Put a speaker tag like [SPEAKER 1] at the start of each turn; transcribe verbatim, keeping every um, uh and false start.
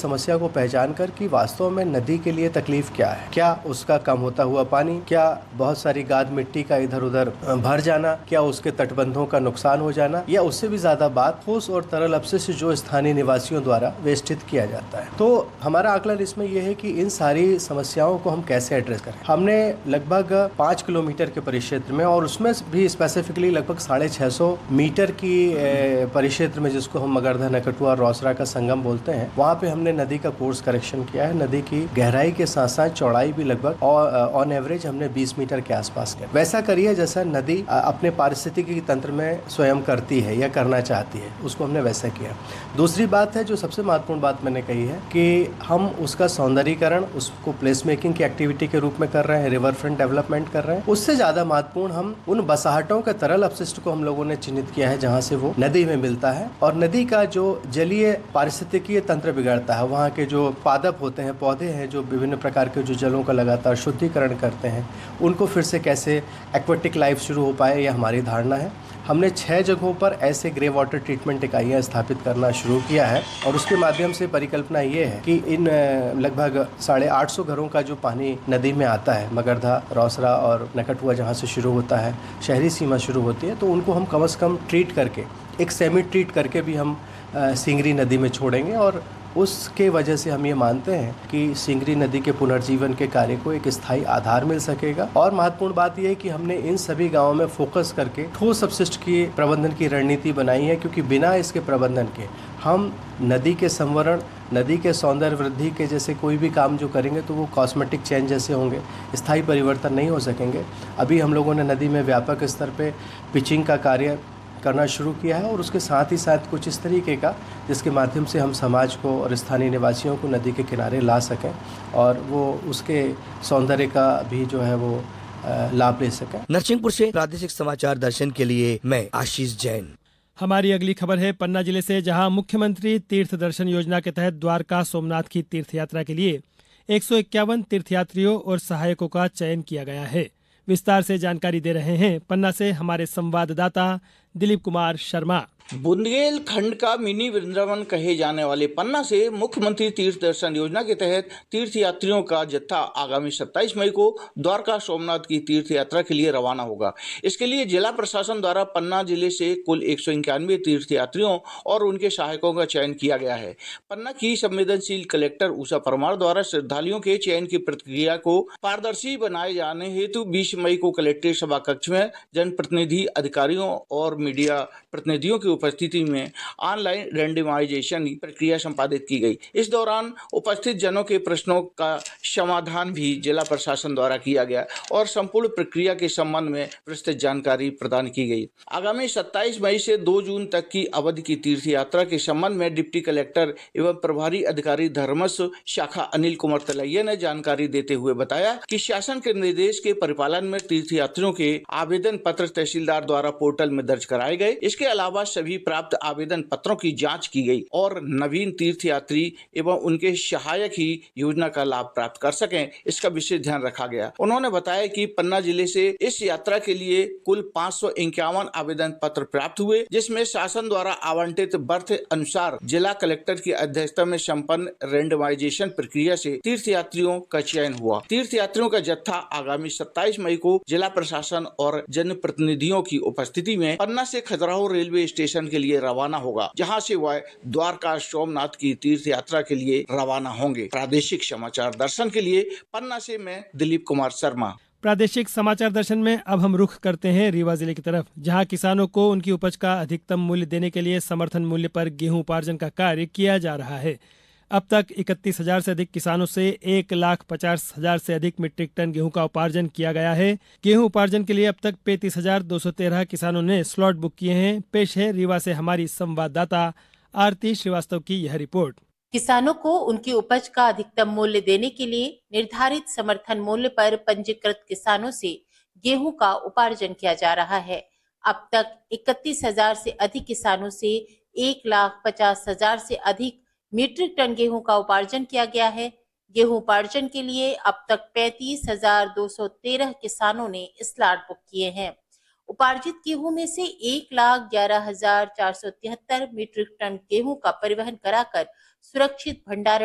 [SPEAKER 1] समस्या को पहचान कर कि वास्तव में नदी के लिए तकलीफ क्या है, क्या उसका कम होता हुआ पानी, क्या बहुत सारी गाद मिट्टी का इधर उधर भर जाना, क्या उसके तटबंधों का नुकसान हो जाना, या उससे भी ज्यादा बात ठोस और तरल अपशिष्ट जो स्थानीय निवासियों द्वारा वेष्टित किया जाता है। तो हमारा आकलन इसमें यह है कि इन सारी समस्याओं को हम कैसे एड्रेस करें। हमने लगभग पाँच किलोमीटर के परिक्षेत्र में, और उसमें भी स्पेसिफिकली लगभग साढ़े छः सौ मीटर की परिक्षेत्र में, जिसको हम मगरधा, नकटुआ, रौसरा का संगम बोलते हैं, वहाँ पे हमने नदी का कोर्स करेक्शन किया है। नदी की गहराई के साथ साथ चौड़ाई भी लगभग ऑन एवरेज हमने बीस मीटर के आसपास किया। वैसा करिए जैसा नदी अपने पारिस्थितिकी तंत्र में स्वयं करती है या करना चाहती है, उसको हमने वैसा किया। दूसरी बात है, जो सबसे महत्वपूर्ण बात मैंने कही है, कि हम उसका सौंदर्यीकरण, उसको प्लेस मेकिंग की एक्टिविटी के रूप में कर रहे हैं, रिवर फ्रंट डेवलपमेंट कर रहे हैं। उससे ज्यादा महत्वपूर्ण हम उन बसाहटों के तरल अपशिष्ट को हम लोगों ने चिन्हित किया है जहाँ से वो नदी में मिलता है, और नदी का जो जलीय पारिस्थितिकीय तंत्र बिगड़ता है, वहाँ के जो पादप होते हैं, पौधे हैं, जो विभिन्न प्रकार के जो जलों का लगातार शुद्धिकरण करते हैं, उनको फिर से कैसे एक्वेटिक लाइफ शुरू हो पाए, यह हमारी धारणा है। हमने छह जगहों पर ऐसे ग्रे वाटर ट्रीटमेंट इकाइयाँ स्थापित करना शुरू किया है, और उसके माध्यम से परिकल्पना ये है कि इन लगभग साढ़े आठ सौ घरों का जो पानी नदी में आता है, मगरधा, रौसरा और नकटुआ जहाँ से शुरू होता है, शहरी सीमा शुरू होती है, तो उनको हम कम से कम ट्रीट करके, एक सेमी ट्रीट करके भी हम सिंगरी नदी में छोड़ेंगे, और उसके वजह से हम ये मानते हैं कि सिंगरी नदी के पुनर्जीवन के कार्य को एक स्थायी आधार मिल सकेगा। और महत्वपूर्ण बात यह है कि हमने इन सभी गांवों में फोकस करके ठोस अपशिष्ट की प्रबंधन की रणनीति बनाई है, क्योंकि बिना इसके प्रबंधन के हम नदी के संवरण, नदी के सौंदर्य वृद्धि के जैसे कोई भी काम जो करेंगे तो वो कॉस्मेटिक चेंज जैसे होंगे, स्थायी परिवर्तन नहीं हो सकेंगे। अभी हम लोगों ने नदी में व्यापक स्तर पे पिचिंग का कार्य करना शुरू किया है, और उसके साथ ही साथ कुछ इस तरीके का जिसके माध्यम से हम समाज को और स्थानीय निवासियों को नदी के किनारे ला सकें, और वो उसके सौंदर्य का भी जो है वो लाभ ले सकें।
[SPEAKER 2] नरसिंहपुर से प्रादेशिक समाचार दर्शन के लिए मैं आशीष जैन।
[SPEAKER 3] हमारी अगली खबर है पन्ना जिले से, जहां मुख्यमंत्री तीर्थ दर्शन योजना के तहत द्वारका सोमनाथ की तीर्थ यात्रा के लिए एक सौ इक्यावन तीर्थयात्रियों और सहायकों का चयन किया गया है। विस्तार से जानकारी दे रहे हैं पन्ना से हमारे संवाददाता दिलीप कुमार शर्मा।
[SPEAKER 4] बुंदेलखंड का मिनी वृंदावन कहे जाने वाले पन्ना से मुख्यमंत्री तीर्थ दर्शन योजना के तहत तीर्थ यात्रियों का जत्था आगामी सत्ताईस मई को द्वारका सोमनाथ की तीर्थ यात्रा के लिए रवाना होगा। इसके लिए जिला प्रशासन द्वारा पन्ना जिले से कुल एक सौ इक्यानवे तीर्थ यात्रियों और उनके सहायकों का चयन किया गया है। पन्ना की संवेदनशील कलेक्टर उषा परमार द्वारा श्रद्धालुओं के चयन की प्रक्रिया को पारदर्शी बनाए जाने हेतु बीस मई को कलेक्ट्रेट सभा कक्ष में जनप्रतिनिधि, अधिकारियों और मीडिया प्रतिनिधियों की उपस्थिति में ऑनलाइन रैंडमाइजेशन प्रक्रिया संपादित की गई। इस दौरान उपस्थित जनों के प्रश्नों का समाधान भी जिला प्रशासन द्वारा किया गया और संपूर्ण प्रक्रिया के संबंध में विस्तृत जानकारी प्रदान की गई। आगामी सत्ताईस मई से दो जून तक की अवधि की तीर्थ यात्रा के संबंध में डिप्टी कलेक्टर एवं प्रभारी अधिकारी धर्मस्व शाखा अनिल कुमार तलैया ने जानकारी देते हुए बताया कि शासन के निर्देश के परिपालन में तीर्थ यात्रियों के आवेदन पत्र तहसीलदार द्वारा पोर्टल में दर्ज कराए गए। इसके अलावा सभी प्राप्त आवेदन पत्रों की जांच की गई और नवीन तीर्थ यात्री एवं उनके सहायक ही योजना का लाभ प्राप्त कर सकें, इसका विशेष ध्यान रखा गया। उन्होंने बताया कि पन्ना जिले से इस यात्रा के लिए कुल पाँच सौ इक्यावन आवेदन पत्र प्राप्त हुए, जिसमें शासन द्वारा आवंटित बर्थ अनुसार जिला कलेक्टर की अध्यक्षता में संपन्न रैंडमाइजेशन प्रक्रिया से तीर्थ यात्रियों का चयन हुआ। तीर्थ यात्रियों का जत्था आगामी सत्ताईस मई को जिला प्रशासन और जनप्रतिनिधियों की उपस्थिति में पन्ना से खजुराहो रेलवे स्टेशन के लिए रवाना होगा, जहां से वह द्वारका सोमनाथ की तीर्थ यात्रा के लिए रवाना होंगे। प्रादेशिक समाचार दर्शन के लिए पन्ना से मैं दिलीप कुमार शर्मा।
[SPEAKER 3] प्रादेशिक समाचार दर्शन में अब हम रुख करते हैं रीवा जिले की तरफ, जहां किसानों को उनकी उपज का अधिकतम मूल्य देने के लिए समर्थन मूल्य पर गेहूं उपार्जन का कार्य किया जा रहा है। अब तक इकतीस हजार से अधिक किसानों से एक लाख पचास हजार से अधिक मीट्रिक टन गेहूं का उपार्जन किया गया है। गेहूं उपार्जन के लिए अब तक पैंतीस हजार दो सौ तेरह किसानों ने स्लॉट बुक किए हैं। पेश है रीवा से हमारी संवाददाता आरती श्रीवास्तव की यह रिपोर्ट।
[SPEAKER 5] किसानों को उनकी उपज का अधिकतम मूल्य देने के लिए निर्धारित समर्थन मूल्य पर पंजीकृत किसानों से गेहूं का उपार्जन किया जा रहा है। अब तक इकतीस हजार से अधिक किसानों से एक लाख पचास हजार से अधिक मीट्रिक टन गेहूं का उपार्जन किया गया है। गेहूं उपार्जन के लिए अब तक पैंतीस हजार दो सौ तेरह किसानों ने स्लॉट बुक किए हैं। उपार्जित गेहूं में से एक लाख ग्यारह हजार चार सौ तिहत्तर मीट्रिक टन गेहूं का परिवहन कराकर सुरक्षित भंडारण